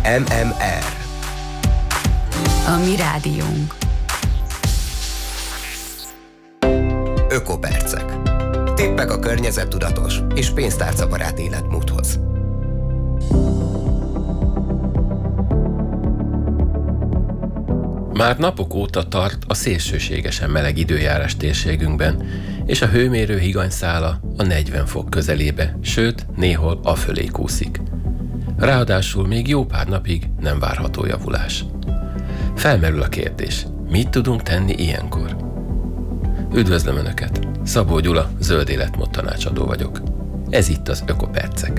MMR. A mi rádiónk. Ökopercek. Tippek a környezettudatos és pénztárcabarát életmódhoz. Már napok óta tart a szélsőségesen meleg időjárás térségünkben, és a hőmérő higanyszála a 40 fok közelébe, sőt, néhol afölé kúszik. Ráadásul még jó pár napig nem várható javulás. Felmerül a kérdés, mit tudunk tenni ilyenkor? Üdvözlöm Önöket! Szabó Gyula, zöld életmód tanácsadó vagyok. Ez itt az Ökopercek.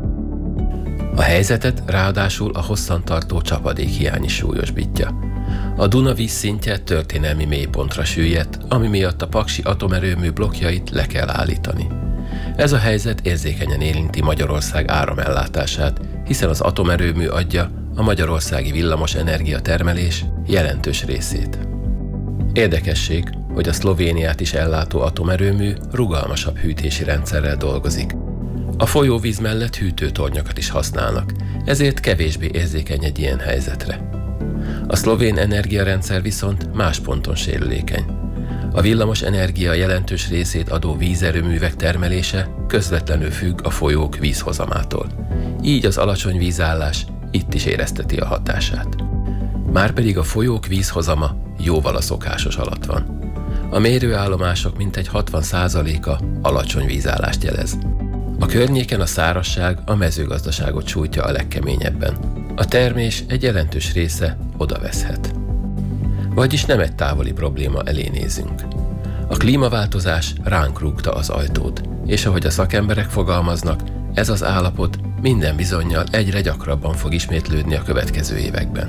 A helyzetet ráadásul a hosszantartó csapadékhiány is súlyosbítja. A Duna vízszintje történelmi mélypontra süllyedt, ami miatt a paksi atomerőmű blokkjait le kell állítani. Ez a helyzet érzékenyen érinti Magyarország áramellátását, hiszen az atomerőmű adja a magyarországi villamos energiatermelés jelentős részét. Érdekesség, hogy a Szlovéniát is ellátó atomerőmű rugalmasabb hűtési rendszerrel dolgozik. A folyóvíz mellett hűtőtornyokat is használnak, ezért kevésbé érzékeny egy ilyen helyzetre. A szlovén energiarendszer viszont más ponton sérülékeny. A villamos energia jelentős részét adó vízerőművek termelése közvetlenül függ a folyók vízhozamától. Így az alacsony vízállás itt is érezteti a hatását. Márpedig a folyók vízhozama jóval a szokásos alatt van. A mérőállomások mintegy 60%-a alacsony vízállást jelez. A környéken a szárazság a mezőgazdaságot sújtja a legkeményebben. A termés egy jelentős része odaveszhet. Vagyis nem egy távoli probléma elé nézünk. A klímaváltozás ránk rúgta az ajtót, és ahogy a szakemberek fogalmaznak, ez az állapot minden bizonnyal egyre gyakrabban fog ismétlődni a következő években.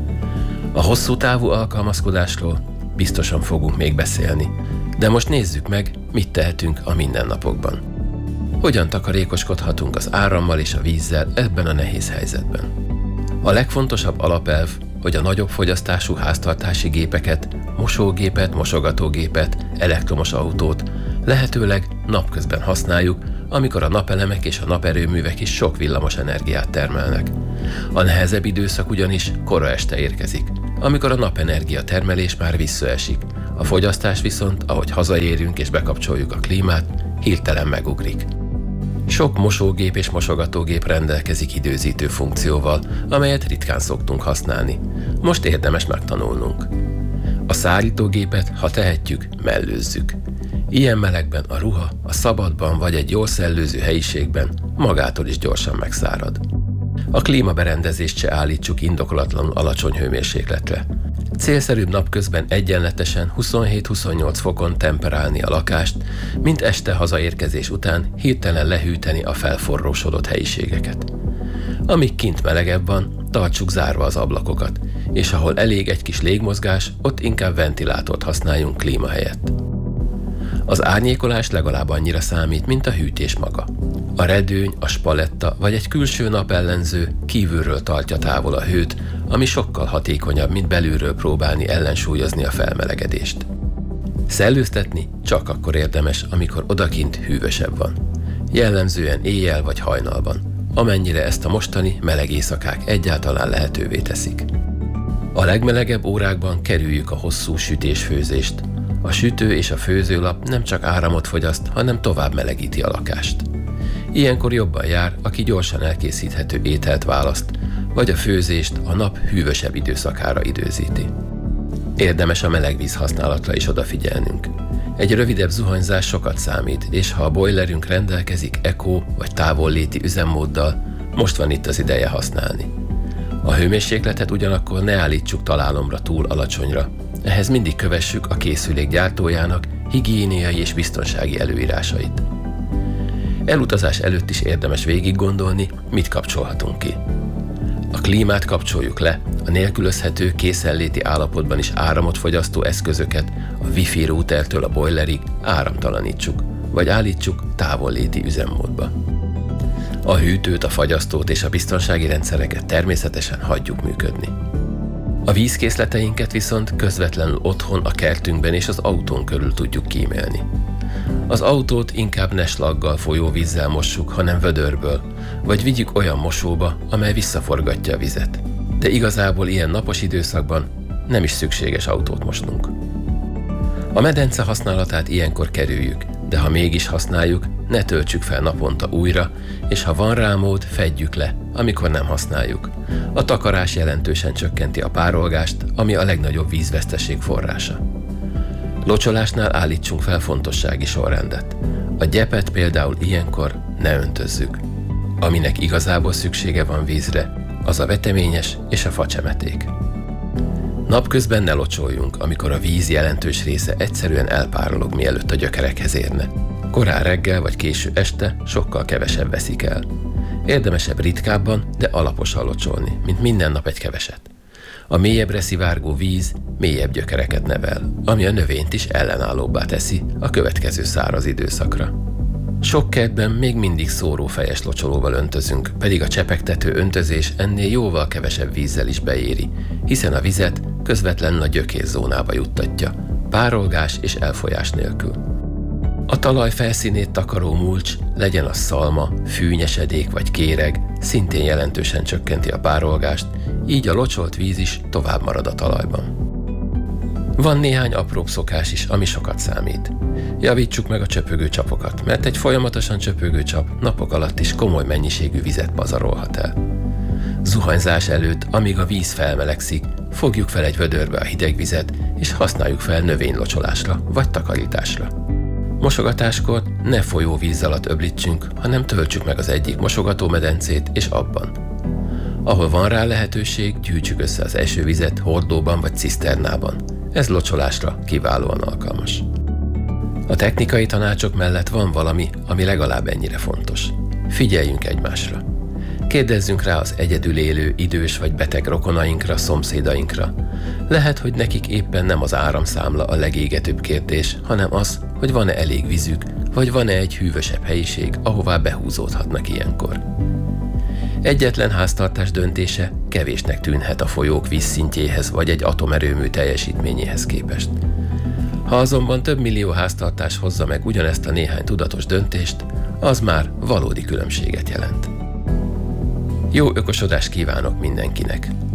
A hosszú távú alkalmazkodásról biztosan fogunk még beszélni, de most nézzük meg, mit tehetünk a mindennapokban. Hogyan takarékoskodhatunk az árammal és a vízzel ebben a nehéz helyzetben. A legfontosabb alapelv, hogy a nagyobb fogyasztású háztartási gépeket, mosógépet, mosogatógépet, elektromos autót lehetőleg napközben használjuk, amikor a napelemek és a naperőművek is sok villamos energiát termelnek. A nehezebb időszak ugyanis kora este érkezik, amikor a napenergia termelés már visszaesik, a fogyasztás viszont, ahogy hazaérünk és bekapcsoljuk a klímát, hirtelen megugrik. Sok mosógép és mosogatógép rendelkezik időzítő funkcióval, amelyet ritkán szoktunk használni. Most érdemes megtanulnunk. A szárítógépet, ha tehetjük, mellőzzük. Ilyen melegben a ruha a szabadban vagy egy jól szellőző helyiségben magától is gyorsan megszárad. A klímaberendezést se állítsuk indokolatlanul alacsony hőmérsékletre. Célszerűbb napközben egyenletesen 27-28 fokon temperálni a lakást, mint este hazaérkezés után hirtelen lehűteni a felforrósodott helyiségeket. Amíg kint melegebb van, tartsuk zárva az ablakokat, és ahol elég egy kis légmozgás, ott inkább ventilátort használjunk klíma helyett. Az árnyékolás legalább annyira számít, mint a hűtés maga. A redőny, a spaletta vagy egy külső napellenző kívülről tartja távol a hőt, ami sokkal hatékonyabb, mint belülről próbálni ellensúlyozni a felmelegedést. Szellőztetni csak akkor érdemes, amikor odakint hűvösebb van. Jellemzően éjjel vagy hajnalban, amennyire ezt a mostani meleg éjszakák egyáltalán lehetővé teszik. A legmelegebb órákban kerüljük a hosszú sütés-főzést. A sütő és a főzőlap nem csak áramot fogyaszt, hanem tovább melegíti a lakást. Ilyenkor jobban jár, aki gyorsan elkészíthető ételt választ, vagy a főzést a nap hűvösebb időszakára időzíti. Érdemes a melegvíz használatra is odafigyelnünk. Egy rövidebb zuhanyzás sokat számít, és ha a bojlerünk rendelkezik eco vagy távolléti üzemmóddal, most van itt az ideje használni. A hőmérsékletet ugyanakkor ne állítsuk találomra túl alacsonyra. Ehhez mindig kövessük a készülék gyártójának higiéniai és biztonsági előírásait. Elutazás előtt is érdemes végig gondolni, mit kapcsolhatunk ki. A klímát kapcsoljuk le, a nélkülözhető, készenléti állapotban is áramot fogyasztó eszközöket a wifi routertől a boilerig áramtalanítsuk, vagy állítsuk távolléti üzemmódba. A hűtőt, a fagyasztót és a biztonsági rendszereket természetesen hagyjuk működni. A vízkészleteinket viszont közvetlenül otthon, a kertünkben és az autón körül tudjuk kímélni. Az autót inkább ne slaggal folyó vízzel mossuk, hanem vödörből, vagy vigyük olyan mosóba, amely visszaforgatja a vizet. De igazából ilyen napos időszakban nem is szükséges autót mosnunk. A medence használatát ilyenkor kerüljük, de ha mégis használjuk, ne töltsük fel naponta újra, és ha van rá mód, fedjük le, amikor nem használjuk. A takarás jelentősen csökkenti a párolgást, ami a legnagyobb vízveszteség forrása. Locsolásnál állítsunk fel fontossági sorrendet. A gyepet például ilyenkor ne öntözzük. Aminek igazából szüksége van vízre, az a veteményes és a facsemeték. Napközben ne locsoljunk, amikor a víz jelentős része egyszerűen elpárolog, mielőtt a gyökerekhez érne. Korán reggel vagy késő este sokkal kevesebb veszik el. Érdemesebb ritkábban, de alaposan locsolni, mint minden nap egy keveset. A mélyebbre szivárgó víz mélyebb gyökereket nevel, ami a növényt is ellenállóbbá teszi a következő száraz időszakra. Sok kertben még mindig szórófejes locsolóval öntözünk, pedig a csepegtető öntözés ennél jóval kevesebb vízzel is beéri, hiszen a vizet közvetlenül a gyökérzónába juttatja, párolgás és elfolyás nélkül. A talaj felszínét takaró mulcs, legyen az szalma, fűnyesedék vagy kéreg, szintén jelentősen csökkenti a párolgást, így a locsolt víz is tovább marad a talajban. Van néhány apróbb szokás is, ami sokat számít. Javítsuk meg a csöpögő csapokat, mert egy folyamatosan csöpögő csap napok alatt is komoly mennyiségű vizet pazarolhat el. Zuhanyzás előtt, amíg a víz felmelegszik, fogjuk fel egy vödörbe a hideg vizet, és használjuk fel növénylocsolásra vagy takarításra. Mosogatáskor ne folyóvíz alatt öblítsünk, hanem töltsük meg az egyik mosogatómedencét, és abban. Ahol van rá lehetőség, gyűjtsük össze az esővizet hordóban vagy ciszternában. Ez locsolásra kiválóan alkalmas. A technikai tanácsok mellett van valami, ami legalább ennyire fontos. Figyeljünk egymásra. Kérdezzünk rá az egyedül élő, idős vagy beteg rokonainkra, szomszédainkra. Lehet, hogy nekik éppen nem az áramszámla a legégetőbb kérdés, hanem az, hogy van-e elég vízük, vagy van-e egy hűvösebb helyiség, ahová behúzódhatnak ilyenkor. Egyetlen háztartás döntése kevésnek tűnhet a folyók vízszintjéhez vagy egy atomerőmű teljesítményéhez képest. Ha azonban több millió háztartás hozza meg ugyanezt a néhány tudatos döntést, az már valódi különbséget jelent. Jó ökosodást kívánok mindenkinek!